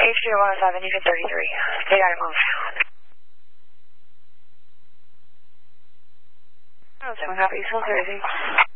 H3 107, you can 33. They gotta move. 107, copy, still 30.